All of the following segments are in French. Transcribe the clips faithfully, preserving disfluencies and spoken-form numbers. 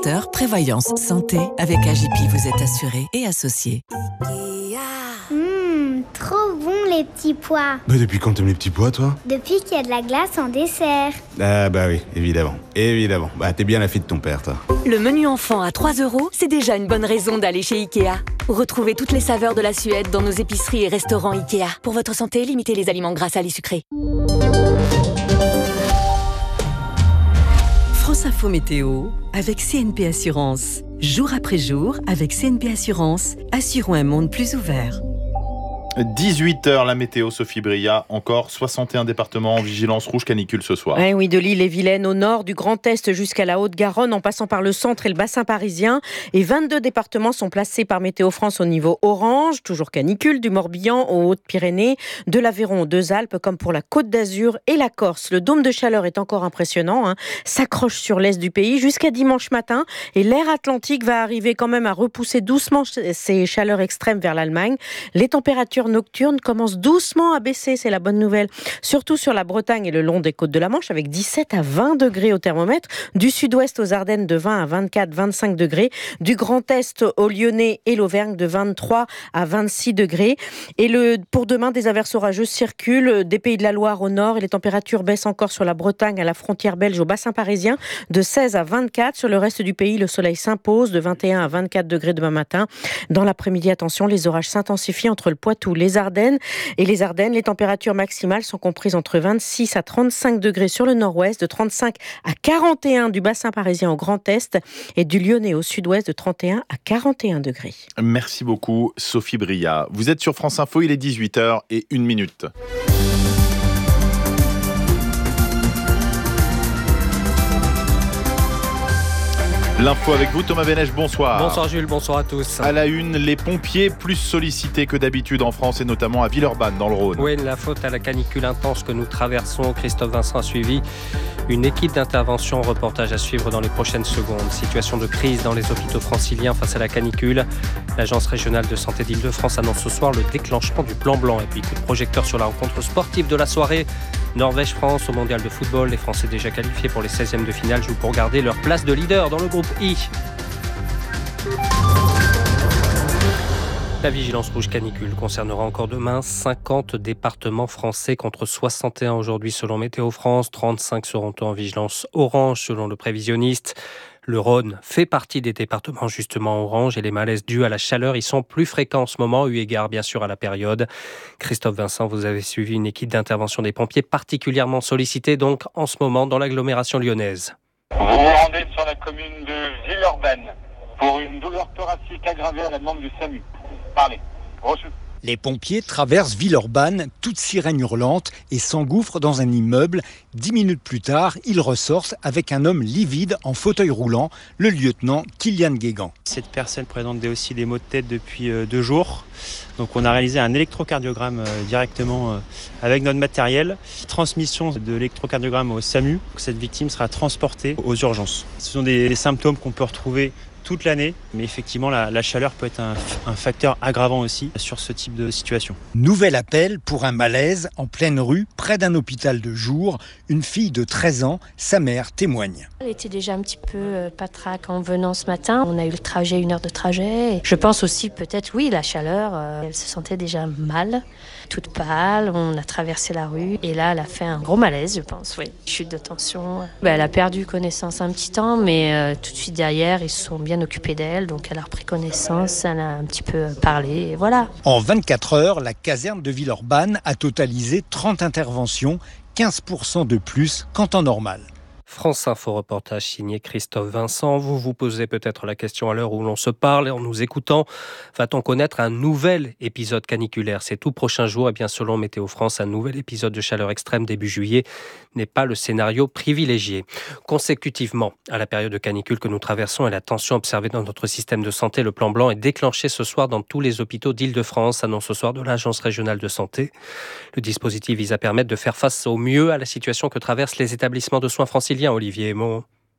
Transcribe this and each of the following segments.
Prévoyance santé. Avec A J P, vous êtes assuré et associé. Mmh, trop bon les petits pois. Bah depuis quand t'aimes les petits pois, toi? Depuis qu'il y a de la glace en dessert. Ah bah oui, évidemment, évidemment. Bah t'es bien la fille de ton père, toi. Le menu enfant à trois euros, c'est déjà une bonne raison d'aller chez Ikea. Retrouvez toutes les saveurs de la Suède dans nos épiceries et restaurants Ikea. Pour votre santé, limitez les aliments gras, salés, sucrés. France Info Météo avec C N P Assurance. Jour après jour, avec C N P Assurance, assurons un monde plus ouvert. dix-huit heures, la météo, Sophie Bria. Encore soixante et un départements en vigilance rouge canicule ce soir. Eh oui, de l'Ille-et-Vilaine au nord, du Grand Est jusqu'à la Haute-Garonne, en passant par le centre et le bassin parisien. Et vingt-deux départements sont placés par Météo France au niveau orange. Toujours canicule, du Morbihan aux Hautes-Pyrénées, de l'Aveyron aux Deux-Alpes, comme pour la Côte d'Azur et la Corse. Le dôme de chaleur est encore impressionnant, hein, s'accroche sur l'est du pays jusqu'à dimanche matin. Et l'air atlantique va arriver quand même à repousser doucement ces chaleurs extrêmes vers l'Allemagne. Les températures nocturne commence doucement à baisser, c'est la bonne nouvelle. Surtout sur la Bretagne et le long des côtes de la Manche, avec dix-sept à vingt degrés au thermomètre. Du sud-ouest aux Ardennes, de vingt à vingt-quatre, vingt-cinq degrés. Du Grand Est au Lyonnais et l'Auvergne, de vingt-trois à vingt-six degrés. Et le, pour demain, des averses orageuses circulent des Pays de la Loire au nord. Et les températures baissent encore sur la Bretagne, à la frontière belge, au bassin parisien, de seize à vingt-quatre. Sur le reste du pays, le soleil s'impose, de vingt et un à vingt-quatre degrés demain matin. Dans l'après-midi, attention, les orages s'intensifient entre le Poitou, les Ardennes et les Ardennes. Les températures maximales sont comprises entre vingt-six à trente-cinq degrés sur le nord-ouest, de trente-cinq à quarante et un du bassin parisien au Grand Est et du Lyonnais au sud-ouest, de trente et un à quarante et un degrés. Merci beaucoup, Sophie Bria. Vous êtes sur France Info, il est dix-huit heures et une minute. L'info avec vous, Thomas Benech, bonsoir. Bonsoir Jules, bonsoir à tous. À la une, les pompiers plus sollicités que d'habitude en France et notamment à Villeurbanne dans le Rhône. Oui, la faute à la canicule intense que nous traversons. Christophe Vincent a suivi une équipe d'intervention. Reportage à suivre dans les prochaines secondes. Situation de crise dans les hôpitaux franciliens face à la canicule. L'Agence régionale de santé d'Île-de-France annonce ce soir le déclenchement du plan blanc. Et puis coup de projecteur sur la rencontre sportive de la soirée. Norvège-France au mondial de football. Les Français déjà qualifiés pour les seizièmes de finale jouent pour garder leur place de leader dans le groupe I. La vigilance rouge canicule concernera encore demain cinquante départements français contre soixante et un aujourd'hui selon Météo France. trente-cinq seront en vigilance orange selon le prévisionniste. Le Rhône fait partie des départements justement orange et les malaises dus à la chaleur y sont plus fréquents en ce moment, eu égard bien sûr à la période. Christophe Vincent, vous avez suivi une équipe d'intervention des pompiers particulièrement sollicitée donc en ce moment dans l'agglomération lyonnaise. Vous vous rendez sur la commune de Villeurbanne pour une douleur thoracique aggravée à la demande du SAMU. Parlez. Reçu. Les pompiers traversent Villeurbanne, toute sirène hurlante, et s'engouffrent dans un immeuble. Dix minutes plus tard, ils ressortent avec un homme livide en fauteuil roulant, le lieutenant Kylian Guégan. Cette personne présente aussi des maux de tête depuis deux jours. Donc on a réalisé un électrocardiogramme directement avec notre matériel. Transmission de l'électrocardiogramme au SAMU. Cette victime sera transportée aux urgences. Ce sont des symptômes qu'on peut retrouver toute l'année, mais effectivement la, la chaleur peut être un, un facteur aggravant aussi sur ce type de situation. Nouvel appel pour un malaise en pleine rue, près d'un hôpital de jour. Une fille de treize ans, sa mère témoigne. Elle était déjà un petit peu patraque en venant ce matin. On a eu le trajet, une heure de trajet. Je pense aussi peut-être, oui, la chaleur. Euh, elle se sentait déjà mal, toute pâle. On a traversé la rue et là, elle a fait un gros malaise, je pense, oui. Chute de tension. Ben, elle a perdu connaissance un petit temps, mais euh, tout de suite derrière, ils se sont bien occupé d'elle, donc elle a repris connaissance, elle a un petit peu parlé, et voilà. En vingt-quatre heures, la caserne de Villeurbanne a totalisé trente interventions, quinze pour cent de plus qu'en temps normal. France Info reportage signé Christophe Vincent. Vous vous posez peut-être la question à l'heure où l'on se parle et en nous écoutant. Va-t-on connaître un nouvel épisode caniculaire ces tout prochains jours? Et bien selon Météo France, un nouvel épisode de chaleur extrême début juillet n'est pas le scénario privilégié. Consécutivement à la période de canicule que nous traversons et la tension observée dans notre système de santé, le plan blanc est déclenché ce soir dans tous les hôpitaux d'Île-de-France, annonce ce soir de l'Agence régionale de santé. Le dispositif vise à permettre de faire face au mieux à la situation que traversent les établissements de soins franciliens. Olivier Aymon.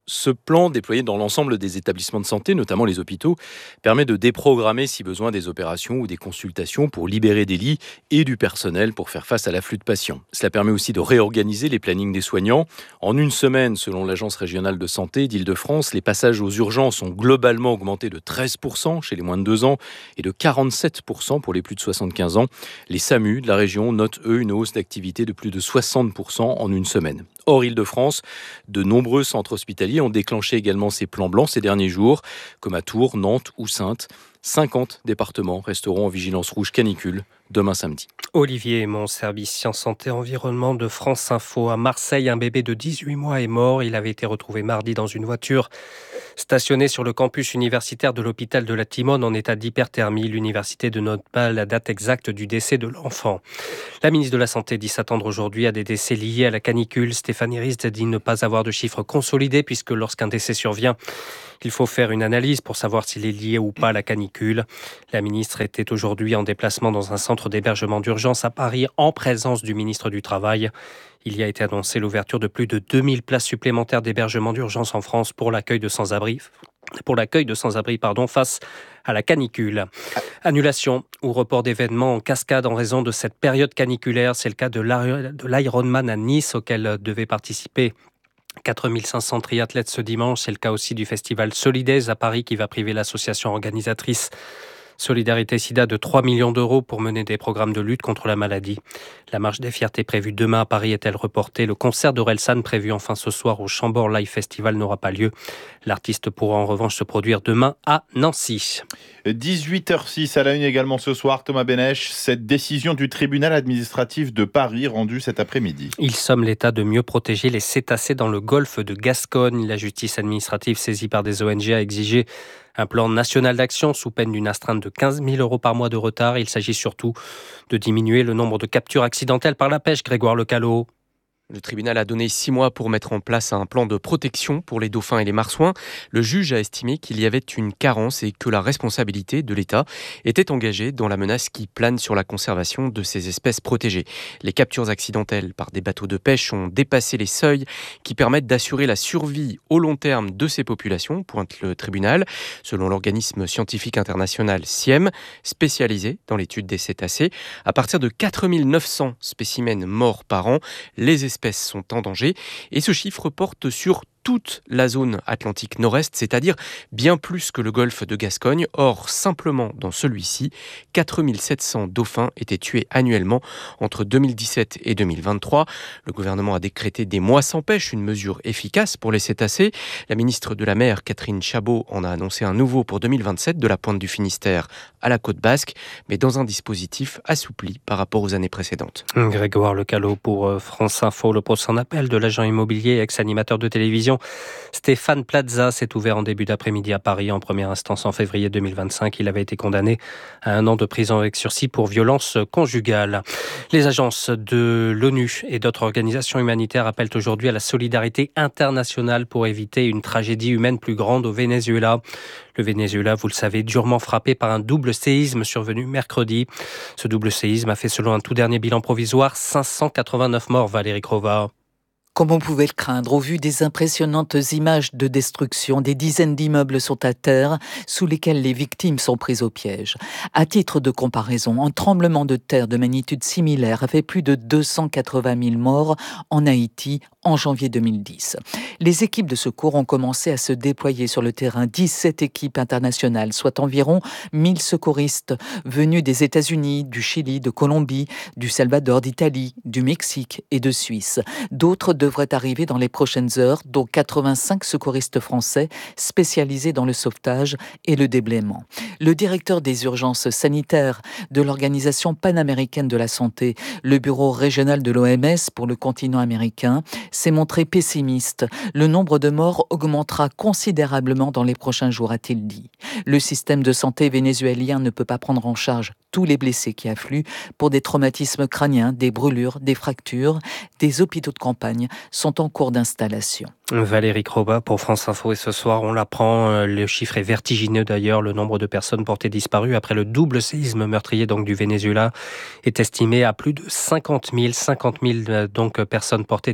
Ce plan, déployé dans l'ensemble des établissements de santé, notamment les hôpitaux, permet de déprogrammer si besoin des opérations ou des consultations pour libérer des lits et du personnel pour faire face à l'afflux de patients. Cela permet aussi de réorganiser les plannings des soignants. En une semaine, selon l'Agence régionale de santé d'Île-de-France, les passages aux urgences ont globalement augmenté de treize pour cent chez les moins de deux ans et de quarante-sept pour cent pour les plus de soixante-quinze ans. Les SAMU de la région notent, eux, une hausse d'activité de plus de soixante pour cent en une semaine. Hors Île-de-France, de nombreux centres hospitaliers ont déclenché également ces plans blancs ces derniers jours, comme à Tours, Nantes ou Saintes. cinquante départements resteront en vigilance rouge canicule demain samedi. Olivier Aymon, service Sciences, Santé, Environnement de France Info. À Marseille, un bébé de dix-huit mois est mort. Il avait été retrouvé mardi dans une voiture stationnée sur le campus universitaire de l'hôpital de la Timone en état d'hyperthermie. L'université ne note pas la date exacte du décès de l'enfant. La ministre de la Santé dit s'attendre aujourd'hui à des décès liés à la canicule. Stéphanie Rist dit ne pas avoir de chiffres consolidés puisque lorsqu'un décès survient, il faut faire une analyse pour savoir s'il est lié ou pas à la canicule. La ministre était aujourd'hui en déplacement dans un centre d'hébergement d'urgence à Paris en présence du ministre du Travail. Il y a été annoncé l'ouverture de plus de deux mille places supplémentaires d'hébergement d'urgence en France pour l'accueil de sans-abri, pour l'accueil de sans-abri pardon, face à la canicule. Annulation ou report d'événements en cascade en raison de cette période caniculaire. C'est le cas de l'Ironman à Nice auquel devaient participer quatre mille cinq cents triathlètes ce dimanche. C'est le cas aussi du festival Solidaise à Paris qui va priver l'association organisatrice Solidarité Sida de trois millions d'euros pour mener des programmes de lutte contre la maladie. La marche des fiertés prévue demain à Paris est-elle reportée? Le concert d'Orelsan prévu enfin ce soir au Chambord Live Festival n'aura pas lieu. L'artiste pourra en revanche se produire demain à Nancy. dix-huit heures six à la une également ce soir, Thomas Benech, cette décision du tribunal administratif de Paris rendue cet après-midi. Il somme l'État de mieux protéger les cétacés dans le golfe de Gascogne. La justice administrative saisie par des O N G a exigé un plan national d'action sous peine d'une astreinte de quinze mille euros par mois de retard. Il s'agit surtout de diminuer le nombre de captures accidentelles par la pêche. Grégoire Lecallot. Le tribunal a donné six mois pour mettre en place un plan de protection pour les dauphins et les marsouins. Le juge a estimé qu'il y avait une carence et que la responsabilité de l'État était engagée dans la menace qui plane sur la conservation de ces espèces protégées. Les captures accidentelles par des bateaux de pêche ont dépassé les seuils qui permettent d'assurer la survie au long terme de ces populations, pointe le tribunal. Selon l'organisme scientifique international S I E M, spécialisé dans l'étude des cétacés, à partir de quatre mille neuf cents spécimens morts par an, les espèces sont en danger et ce chiffre porte sur toute la zone Atlantique Nord-Est, c'est-à-dire bien plus que le golfe de Gascogne. Or, simplement dans celui-ci, quatre mille sept cents dauphins étaient tués annuellement entre deux mille dix-sept et deux mille vingt-trois. Le gouvernement a décrété des mois sans pêche, une mesure efficace pour les cétacés. La ministre de la Mer, Catherine Chabot, en a annoncé un nouveau pour deux mille vingt-sept de la pointe du Finistère à la côte basque, mais dans un dispositif assoupli par rapport aux années précédentes. Grégoire Lecallot pour France Info. Le procès en appel de l'agent immobilier et ex-animateur de télévision Stéphane Plaza s'est ouvert en début d'après-midi à Paris. En première instance en février deux mille vingt-cinq, il avait été condamné à un an de prison avec sursis pour violence conjugale. Les agences de l'ONU et d'autres organisations humanitaires appellent aujourd'hui à la solidarité internationale pour éviter une tragédie humaine plus grande au Venezuela. Le Venezuela, vous le savez, durement frappé par un double séisme survenu mercredi. Ce double séisme a fait, selon un tout dernier bilan provisoire, cinq cent quatre-vingt-neuf morts. Valérie Crova. Comme on pouvait le craindre, au vu des impressionnantes images de destruction, des dizaines d'immeubles sont à terre, sous lesquels les victimes sont prises au piège. À titre de comparaison, un tremblement de terre de magnitude similaire a fait plus de deux cent quatre-vingt mille morts en Haïti en janvier deux mille dix. Les équipes de secours ont commencé à se déployer sur le terrain. dix-sept équipes internationales, soit environ mille secouristes venus des États-Unis, du Chili, de Colombie, du Salvador, d'Italie, du Mexique et de Suisse. D'autres de devraient arriver dans les prochaines heures, dont quatre-vingt-cinq secouristes français spécialisés dans le sauvetage et le déblaiement. Le directeur des urgences sanitaires de l'Organisation panaméricaine de la santé, le bureau régional de l'O M S pour le continent américain, s'est montré pessimiste. Le nombre de morts augmentera considérablement dans les prochains jours, a-t-il dit. Le système de santé vénézuélien ne peut pas prendre en charge tous les blessés qui affluent pour des traumatismes crâniens, des brûlures, des fractures. Des hôpitaux de campagne sont en cours d'installation. Valérie Crobat pour France Info. Et ce soir, on l'apprend, le chiffre est vertigineux d'ailleurs. Le nombre de personnes portées disparues après le double séisme meurtrier donc, du Venezuela est estimé à plus de cinquante mille. cinquante mille donc, personnes portées disparues.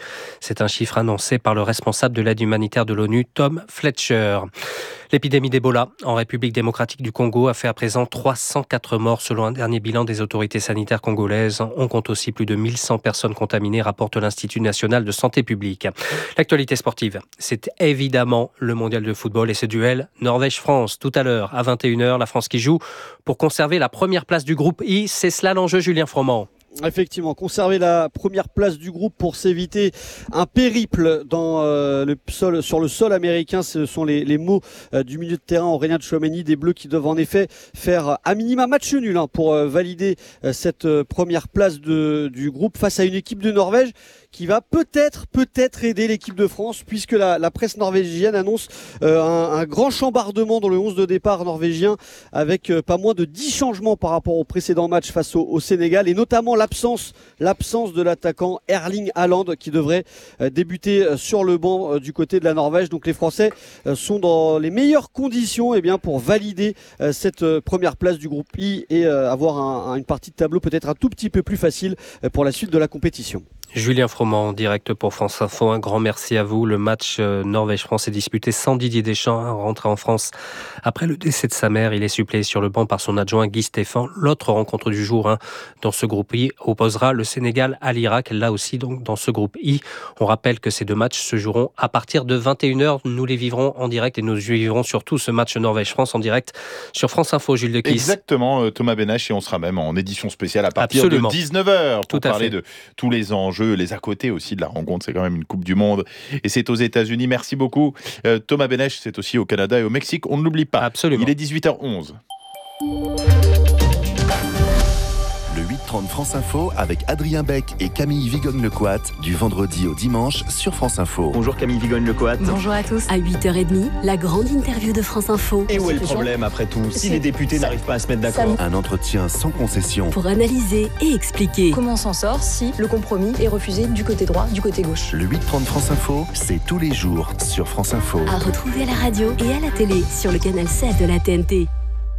C'est un chiffre annoncé par le responsable de l'aide humanitaire de l'ONU, Tom Fletcher. L'épidémie d'Ebola en République démocratique du Congo a fait à présent trois cent quatre morts selon un dernier bilan des autorités sanitaires congolaises. On compte aussi plus de mille cent personnes contaminées, rapporte l'Institut national de santé publique. L'actualité sportive, c'est évidemment le mondial de football et ce duel Norvège-France. Tout à l'heure, à vingt et une heures, la France qui joue pour conserver la première place du groupe I. C'est cela l'enjeu, Julien Froment. Effectivement, conserver la première place du groupe pour s'éviter un périple dans euh, le sol, sur le sol américain. Ce sont les, les mots euh, du milieu de terrain Aurélien Tchouameni, des Bleus qui doivent en effet faire à minima match nul hein, pour euh, valider euh, cette euh, première place de, du groupe face à une équipe de Norvège qui va peut-être, peut-être aider l'équipe de France puisque la, la presse norvégienne annonce euh, un, un grand chambardement dans le onze de départ norvégien avec euh, pas moins de dix changements par rapport au précédent match face au, au Sénégal et notamment l'absence, l'absence de l'attaquant Erling Haaland qui devrait euh, débuter euh, sur le banc euh, du côté de la Norvège. Donc les Français euh, sont dans les meilleures conditions eh bien, pour valider euh, cette euh, première place du groupe I et euh, avoir un, un, une partie de tableau peut-être un tout petit peu plus facile euh, pour la suite de la compétition. Julien Froment, en direct pour France Info. Un grand merci à vous. Le match Norvège-France est disputé sans Didier Deschamps, rentré en France après le décès de sa mère. Il est suppléé sur le banc par son adjoint Guy Stéphane. L'autre rencontre du jour hein, dans ce groupe I opposera le Sénégal à l'Irak. Là aussi, donc, dans ce groupe I, on rappelle que ces deux matchs se joueront à partir de vingt et une heures. Nous les vivrons en direct et nous vivrons surtout ce match Norvège-France en direct sur France Info. Gilles de Kiss. Exactement, Thomas Benach, et on sera même en édition spéciale à partir Absolument. de dix-neuf heures pour Tout à parler fait. de tous les enjeux, les à côté aussi de la rencontre. C'est quand même une Coupe du Monde et c'est aux États-Unis. Merci beaucoup. Euh, Thomas Benach, c'est aussi au Canada et au Mexique. On ne l'oublie pas. Absolument. Il est dix-huit heures onze. Le huit trente France Info avec Adrien Beck et Camille Vigogne-Lecoat du vendredi au dimanche sur France Info. Bonjour Camille Vigogne-Lecoat. Bonjour à tous. À huit heures trente, la grande interview de France Info. Et où est le problème après tout si les députés ça, n'arrivent pas à se mettre d'accord? Un entretien sans concession. Pour analyser et expliquer. Comment on s'en sort si le compromis est refusé du côté droit, du côté gauche? Le huit trente France Info, c'est tous les jours sur France Info. À retrouver à la radio et à la télé sur le canal sept de la T N T.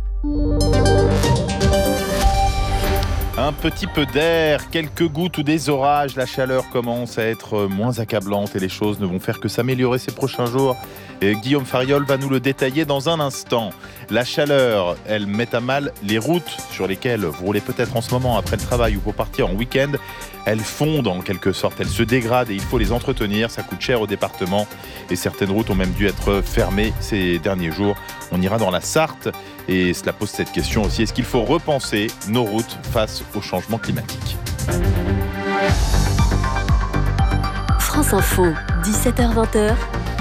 Un petit peu d'air, quelques gouttes ou des orages, la chaleur commence à être moins accablante et les choses ne vont faire que s'améliorer ces prochains jours. Et Guillaume Fariol va nous le détailler dans un instant. La chaleur, elle met à mal les routes sur lesquelles vous roulez peut-être en ce moment après le travail ou pour partir en week-end. Elles fondent en quelque sorte, elles se dégradent et il faut les entretenir. Ça coûte cher au département et certaines routes ont même dû être fermées ces derniers jours. On ira dans la Sarthe et cela pose cette question aussi. Est-ce qu'il faut repenser nos routes face au changement climatique ? France Info, dix-sept heures vingt.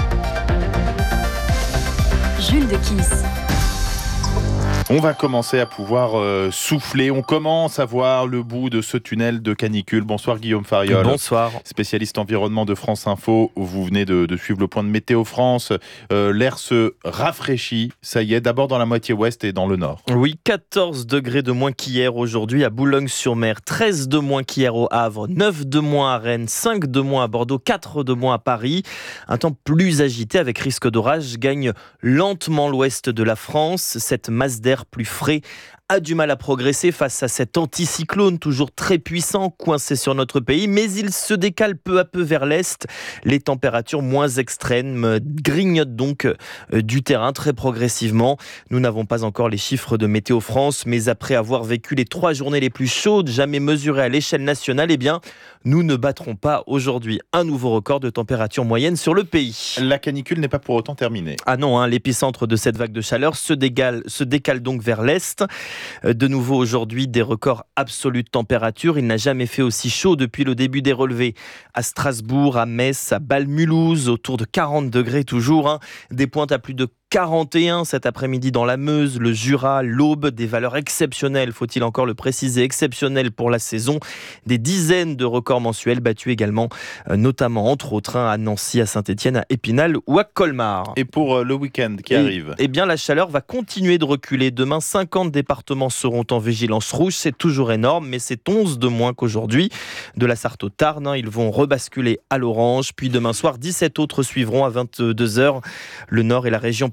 Jules de Kiss. On va commencer à pouvoir euh, souffler. On commence à voir le bout de ce tunnel de canicule. Bonsoir Guillaume Fariol. Bonsoir. Spécialiste environnement de France Info. Vous venez de, de suivre le point de Météo France. Euh, l'air se rafraîchit. Ça y est, d'abord dans la moitié ouest et dans le nord. Oui, quatorze degrés de moins qu'hier aujourd'hui à Boulogne-sur-Mer, treize de moins qu'hier au Havre, neuf de moins à Rennes, cinq de moins à Bordeaux, quatre de moins à Paris. Un temps plus agité avec risque d'orage gagne lentement l'ouest de la France. Cette masse d'air plus frais a du mal à progresser face à cet anticyclone toujours très puissant coincé sur notre pays, mais il se décale peu à peu vers l'est. Les températures moins extrêmes grignotent donc du terrain très progressivement. Nous n'avons pas encore les chiffres de Météo France, mais après avoir vécu les trois journées les plus chaudes jamais mesurées à l'échelle nationale, eh bien, nous ne battrons pas aujourd'hui un nouveau record de température moyenne sur le pays. La canicule n'est pas pour autant terminée. Ah non, hein, l'épicentre de cette vague de chaleur se décale, se décale donc vers l'est. De nouveau aujourd'hui, des records absolus de température. Il n'a jamais fait aussi chaud depuis le début des relevés. À Strasbourg, à Metz, à Bâle-Mulhouse, autour de quarante degrés toujours. Hein. Des pointes à plus de quarante et un cet après-midi dans la Meuse, le Jura, l'Aube, des valeurs exceptionnelles, faut-il encore le préciser, exceptionnelles pour la saison. Des dizaines de records mensuels battus également, euh, notamment entre autres hein, à Nancy, à Saint-Étienne, à Épinal ou à Colmar. Et pour euh, le week-end qui et, arrive Eh bien, la chaleur va continuer de reculer. Demain, cinquante départements seront en vigilance rouge. C'est toujours énorme, mais c'est onze de moins qu'aujourd'hui. De la Sarthe au Tarn, hein, ils vont rebasculer à l'orange. Puis demain soir, dix-sept autres suivront à vingt-deux heures. Le Nord et la région parisienne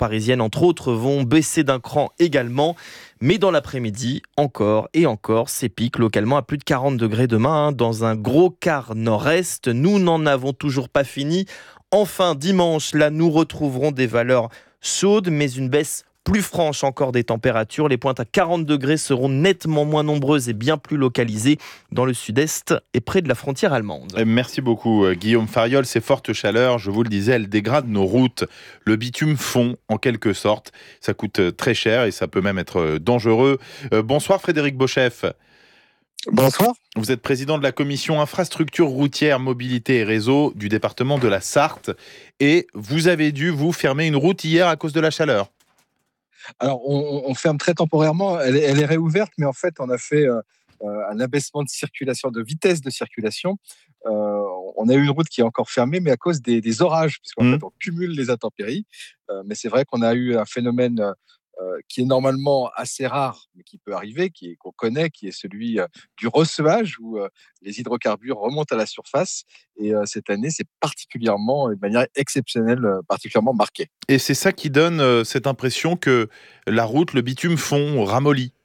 parisienne, entre autres, vont baisser d'un cran également. Mais dans l'après-midi, encore et encore, c'est pique localement à plus de quarante degrés demain, hein, dans un gros quart nord-est. Nous n'en avons toujours pas fini. Enfin, dimanche, là, nous retrouverons des valeurs chaudes, mais une baisse plus franche encore des températures. Les pointes à quarante degrés seront nettement moins nombreuses et bien plus localisées dans le sud-est et près de la frontière allemande. Merci beaucoup Guillaume Fariol. Ces fortes chaleurs, je vous le disais, elles dégradent nos routes. Le bitume fond en quelque sorte. Ça coûte très cher et ça peut même être dangereux. Euh, bonsoir Frédéric Beauchef. Bonsoir. Vous êtes président de la commission infrastructure routière, mobilité et réseau du département de la Sarthe. Et vous avez dû vous fermer une route hier à cause de la chaleur. Alors, on, on ferme très temporairement. Elle est, elle est réouverte, mais en fait, on a fait euh, un abaissement de circulation, de vitesse de circulation. Euh, on a eu une route qui est encore fermée, mais à cause des, des orages, puisqu'en mmh. fait, on cumule les intempéries. Euh, mais c'est vrai qu'on a eu un phénomène euh, qui est normalement assez rare, mais qui peut arriver, qui est, qu'on connaît, qui est celui euh, du ressevage, où euh, les hydrocarbures remontent à la surface. Et euh, cette année, c'est particulièrement, de manière exceptionnelle, euh, particulièrement marqué. Et c'est ça qui donne euh, cette impression que la route, le bitume fond, ramollit.